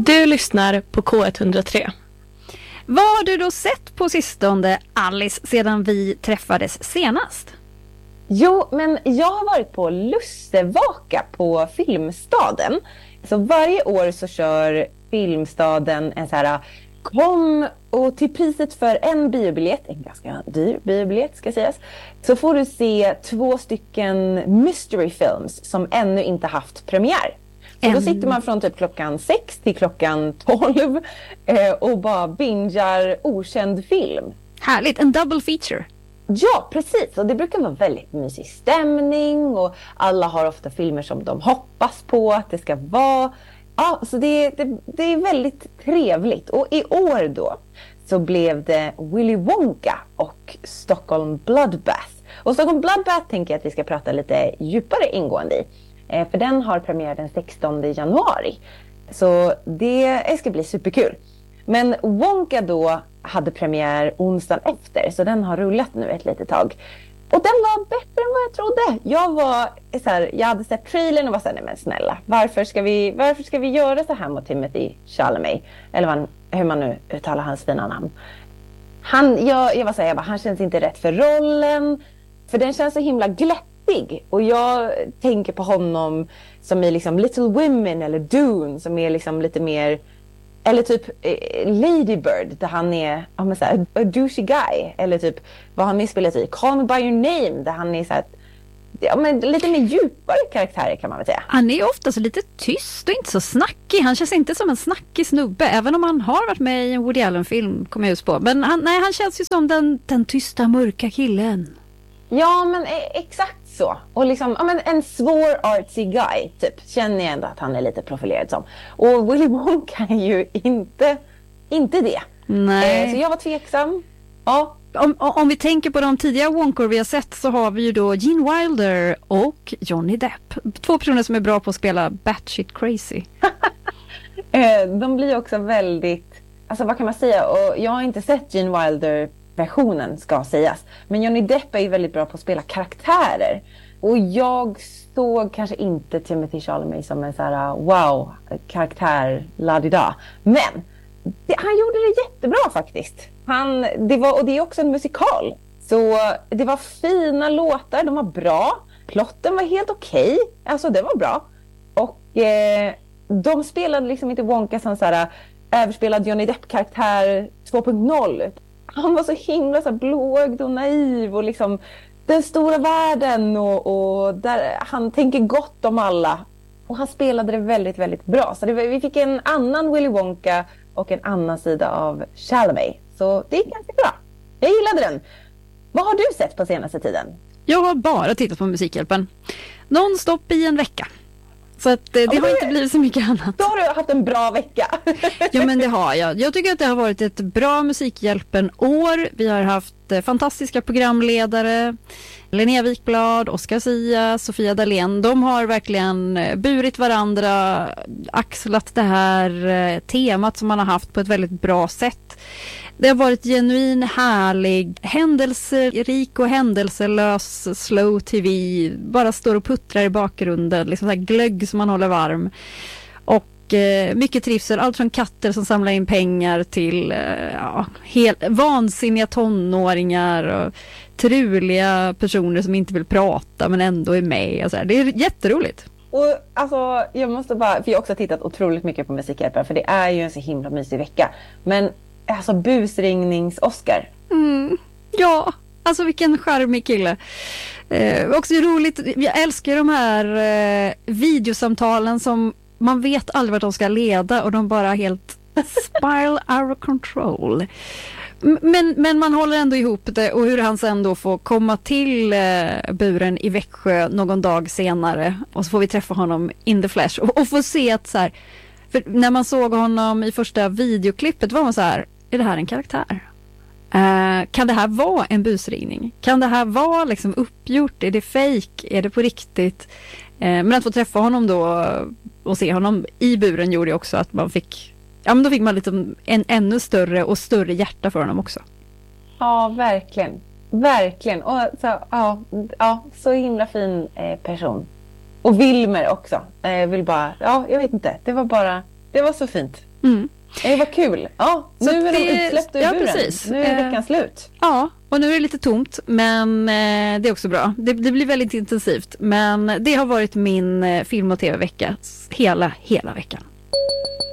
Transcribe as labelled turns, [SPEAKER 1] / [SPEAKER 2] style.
[SPEAKER 1] Du lyssnar på K103.
[SPEAKER 2] Vad har du då sett på sistone, Alice, sedan vi träffades senast?
[SPEAKER 3] Jo, men jag har varit på Lussevaka på Filmstaden. Så varje år så kör Filmstaden en så här kom och till priset för en biobiljett, en ganska dyr biobiljett ska sägas, så får du se 2 stycken mystery films som ännu inte haft premiär. Så då sitter man från typ klockan 6 till klockan 12 och bara bingar okänd film.
[SPEAKER 2] Härligt, en double feature.
[SPEAKER 3] Ja, precis. Och det brukar vara väldigt mysig stämning och alla har ofta filmer som de hoppas på att det ska vara. Ja, så det är väldigt trevligt. Och i år då så blev det Willy Wonka och Stockholm Bloodbath. Och Stockholm Bloodbath tänker jag att vi ska prata lite djupare ingående i. För den har premiär den 16 januari. Så det ska bli superkul. Men Wonka då hade premiär onsdagen efter. Så den har rullat nu ett litet tag. Och den var bättre än vad jag trodde. Jag hade sett trailern och var såhär, nej men snälla. Varför ska vi göra så här mot Timothy Chalamet? Eller hur man nu uttalar hans fina namn. Jag var såhär, han känns inte rätt för rollen. För den känns så himla glättig. Och jag tänker på honom som är liksom Little Women eller Dune. Som är liksom lite mer... Eller typ Lady Bird, där han är a douchey guy. Eller typ vad han spelat i Call Me By Your Name, där han är så här, lite mer djupare karaktärer kan man väl säga.
[SPEAKER 2] Han är ofta så lite tyst och inte så snackig. Han känns inte som en snackig snubbe, även om han har varit med i en Woody Allen-film, kommer jag just på. Men han känns ju som den tysta, mörka killen.
[SPEAKER 3] Ja, men exakt så. Och liksom, en svår artsy guy, typ. Känner jag ändå att han är lite profilerad som. Och Willy Wonka är ju inte det.
[SPEAKER 2] Nej.
[SPEAKER 3] Så jag var tveksam. Ja.
[SPEAKER 2] Om vi tänker på de tidiga Wonkor vi har sett, så har vi ju då Gene Wilder och Johnny Depp. 2 personer som är bra på att spela batshit crazy.
[SPEAKER 3] De blir också väldigt... Alltså vad kan man säga? Och jag har inte sett Gene Wilder-versionen, ska sägas. Men Johnny Depp är ju väldigt bra på att spela karaktärer. Och jag såg kanske inte Timothy Chalamet som en så här wow-karaktär, ladida. Men han gjorde det jättebra faktiskt. Och det är också en musikal. Så det var fina låtar, de var bra. Plotten var helt okej. Alltså det var bra. Och de spelade liksom inte Wonka som så här överspelad Johnny Depp-karaktär 2.0. Han var så himla så här blåögd och naiv och liksom den stora världen och där han tänker gott om alla. Och han spelade det väldigt, väldigt bra. Så vi fick en annan Willy Wonka och en annan sida av Chalamet. Så det är ganska bra. Jag gillade den. Vad har du sett på senaste tiden?
[SPEAKER 2] Jag har bara tittat på Musikhjälpen. Non-stop i en vecka. Så att det har inte blivit så mycket annat.
[SPEAKER 3] Då har du haft en bra vecka.
[SPEAKER 2] Ja, men det har jag. Jag tycker att det har varit ett bra Musikhjälpen-år. Vi har haft fantastiska programledare. Linnea Wikblad, Oscar Sia, Sofia Dalén. De har verkligen burit varandra, axlat det här temat som man har haft på ett väldigt bra sätt. Det har varit genuin, härlig, händelserik och händelselös slow tv. Bara står och puttrar i bakgrunden. Liksom så här glögg som man håller varm. Och mycket trivsel. Allt från katter som samlar in pengar till helt vansinniga tonåringar och truliga personer som inte vill prata men ändå är med. Och så här. Det är jätteroligt.
[SPEAKER 3] Och alltså, jag måste bara, för jag har också tittat otroligt mycket på Musikhjälpen, för det är ju en så himla mysig vecka. Men alltså busrignings-Oscar.
[SPEAKER 2] Ja, alltså vilken charmig kille. Också roligt, jag älskar de här videosamtalen som man vet aldrig vart de ska leda och de bara helt spiral out of control. Men man håller ändå ihop det, och hur han sen då får komma till buren i Växjö någon dag senare och så får vi träffa honom in the flesh och få se att så här, för när man såg honom i första videoklippet var man så här, är det här en karaktär? Kan det här vara en busringning? Kan det här vara liksom uppgjort? Är det fake? Är det på riktigt? Men att få träffa honom då och se honom i buren gjorde också att man fick, ja men då fick man liksom en ännu större och större hjärta för honom också.
[SPEAKER 3] Ja, verkligen. Verkligen. Och så, så himla fin person. Och Wilmer också. Vill bara, jag vet inte. Det var så fint. Vad kul. Ja, nu är de utsläppta ur buren.
[SPEAKER 2] Precis.
[SPEAKER 3] Nu är veckan slut.
[SPEAKER 2] Ja, och nu är det lite tomt, men det är också bra. Det blir väldigt intensivt, men det har varit min film- och tv-vecka hela veckan.